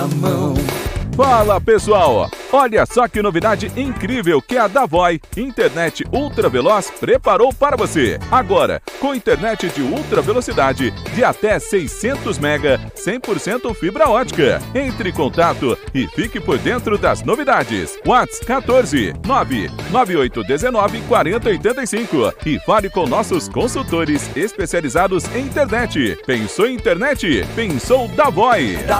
Fala pessoal, olha só que novidade incrível que a Davoi Internet Ultra Veloz preparou para você. Agora, com internet de ultra velocidade de até 600 MB, 100% fibra ótica. Entre em contato e fique por dentro das novidades. WhatsApp 14 99819 4085 e fale com nossos consultores especializados em internet. Pensou em internet? Pensou Davoi.